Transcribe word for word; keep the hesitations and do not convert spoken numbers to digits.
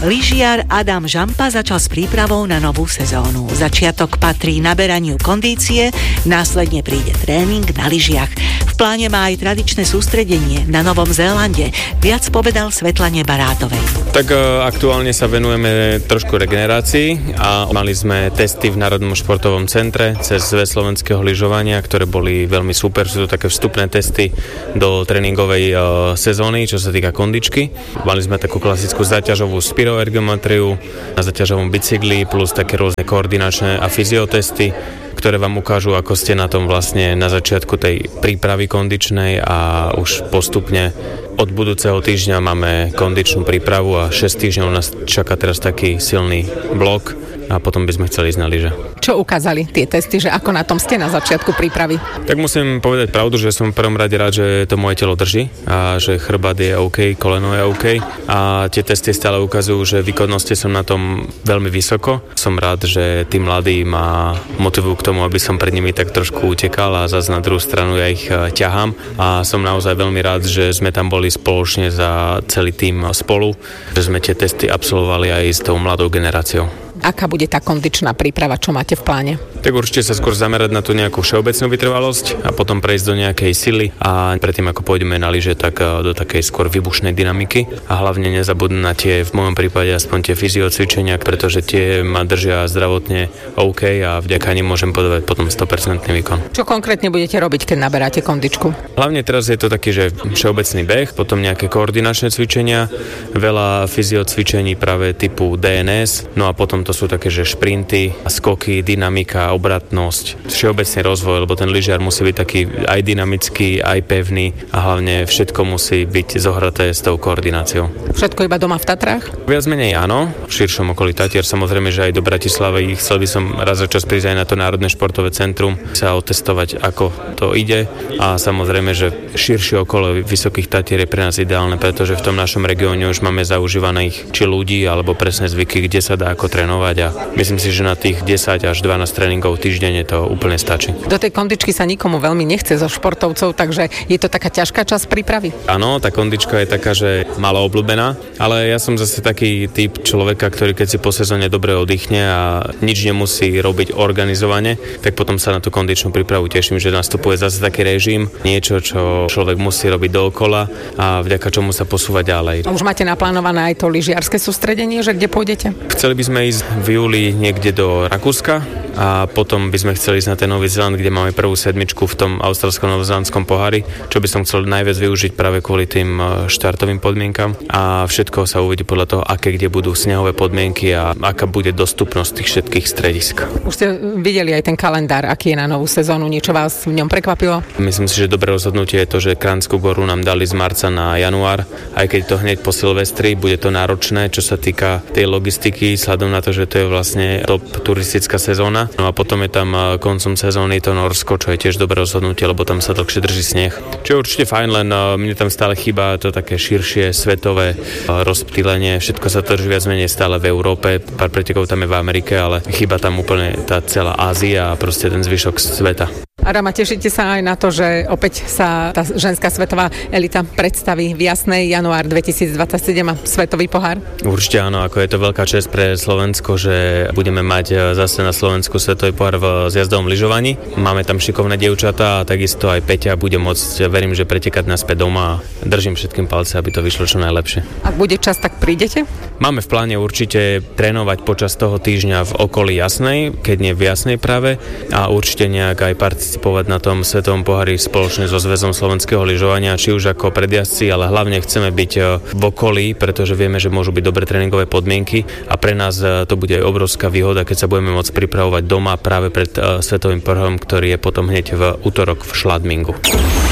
Lyžiar Adam Žampa začal s prípravou na novú sezónu. Začiatok patrí naberaniu kondície, následne príde tréning na lyžiach. V pláne má aj tradičné sústredenie na Novom Zélande. Viac povedal Svetlane Barátovej. Tak aktuálne sa venujeme trošku regenerácii a mali sme testy v Národnom športovom centre cez Zväz slovenského lyžovania, ktoré boli veľmi super. Sú to také vstupné testy do tréningovej sezóny, čo sa týka kondičky. Mali sme takú klasickú záťažovú spiroergometriu na zaťažovom bicykli plus také rôzne koordinačné a fyziotesty, ktoré vám ukážu, ako ste na tom vlastne na začiatku tej prípravy kondičnej a už postupne od budúceho týždňa máme kondičnú prípravu a šesť týždňov nás čaká teraz taký silný blok a potom by sme chceli ísť na lyže. Čo ukázali tie testy, že ako na tom ste na začiatku prípravy? Tak musím povedať pravdu, že som v prvom rade rád, že to moje telo drží a že chrbát je OK, koleno je OK a tie testy stále ukazujú, že výkonnosti som na tom veľmi vysoko. Som rád, že tí mladí ma motivujú k tomu, aby som pred nimi tak trošku utekal a zase na druhú stranu ja ich ťahám a som naozaj veľmi rád, že sme tam boli spoločne za celý tým spolu, že sme tie testy absolvovali aj s tou mladou generáciou. Aká bude tá kondičná príprava, čo máte v pláne? Tak určite sa skôr zamerať na tú nejakú všeobecnú vytrvalosť a potom prejsť do nejakej sily a predtým ako pôjdeme na lyže, tak do takej skôr výbušnej dynamiky a hlavne nezabudnúť na tie, v mojom prípade aspoň tie fyziocvičenia, pretože tie ma držia zdravotne OK a vďaka nim môžem podávať potom sto percent výkon. Čo konkrétne budete robiť, keď naberáte kondičku? Hlavne teraz je to taký, že všeobecný beh, potom nejaké koordinačné cvičenia, veľa fyziocvičení práve typu dé en es, no a potom to sú také, že šprinty, skoky, dynamika, obratnosť, všeobecný rozvoj, lebo ten lyžiar musí byť taký aj dynamický, aj pevný a hlavne všetko musí byť zohraté s tou koordináciou. Všetko iba doma v Tatrách? Viac menej áno, v širšom okolí Tatier, samozrejme, že aj do Bratislavy. Chcel by som raz za čas prísť aj na to Národné športové centrum, sa otestovať, ako to ide a samozrejme, že širšie okolo Vysokých Tatier je pre nás ideálne, pretože v tom našom regióne už máme zaužívaných či ľudí alebo presné zvyky, kde sa dá ako trénovať a myslím si, že na tých desať až dvanásť tréningov týždenne to úplne stačí. Do tej kondičky sa nikomu veľmi nechce zo športovcov, takže je to taká ťažká časť prípravy? Áno, tá kondička je taká, že málo obľúbená, ale ja som zase taký typ človeka, ktorý keď si po sezóne dobre oddychne a nič nemusí robiť organizovane, tak potom sa na tú kondičnú prípravu teším, že nastupuje zase taký režim, niečo, čo človek musí robiť dookola a vďaka čomu sa posúva ďalej. Už máte naplánované aj to lyžiarske sústredenie, že kde pôjdete? Chceli by sme ísť v júli niekde do Rakúska a potom by sme chceli ísť na ten Nový Zéland, kde máme prvú sedmičku v tom austrálsko-novozelandskom pohári, čo by som chcel najviac využiť práve kvôli tým štartovým podmienkam a všetko sa uvidí podľa toho, aké kde budú snehové podmienky a aká bude dostupnosť tých všetkých stredisk. Už ste videli aj ten kalendár, aký je na novú sezónu, niečo vás v ňom prekvapilo? Myslím si, že dobré rozhodnutie je to, že Kránsku goru nám dali z marca na január, aj keď to hneď po Silvestri, bude to náročné, čo sa týka tej logistiky, vzhľadom na to, že to je vlastne top turistická sezóna. No a potom je tam koncom sezóny to Norsko, čo je tiež dobré rozhodnutie, lebo tam sa dlhšie drží sneh. Čo je určite fajn, len mne tam stále chýba to také širšie svetové rozptýlenie. Všetko sa drží viac menej stále v Európe, pár pretekov tam je v Amerike, ale chýba tam úplne tá celá Ázia a proste ten zvyšok sveta. Adama, tešíte sa aj na to, že opäť sa tá ženská svetová elita predstaví v Jasnej, január dvetisícdvadsaťsedem a svetový pohár? Určite áno, ako je to veľká česť pre Slovensko, že budeme mať zase na Slovensku svetový pohár v zjazdovom lyžovaní. Máme tam šikovné dievčatá a takisto aj Peťa bude môcť, verím, že pretekať naspäť doma a držím všetkým palce, aby to vyšlo čo najlepšie. Ak bude čas, tak prídete? Máme v pláne určite trénovať počas toho týždňa v okolí Jasnej, keď nie v Jasnej práve a určite nejak aj participovať na tom svetovom pohári spoločne so Zväzom slovenského lyžovania, či už ako predjazdci, ale hlavne chceme byť v okolí, pretože vieme, že môžu byť dobré tréningové podmienky a pre nás to bude aj obrovská výhoda, keď sa budeme môcť pripravovať doma práve pred svetovým pohárom, ktorý je potom hneď v útorok v Schladmingu.